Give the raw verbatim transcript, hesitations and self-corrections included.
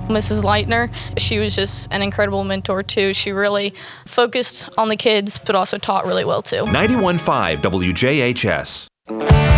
Missus Leitner, she was just an incredible mentor too. She really focused on the kids, but also taught really well too. ninety-one point five W J H S.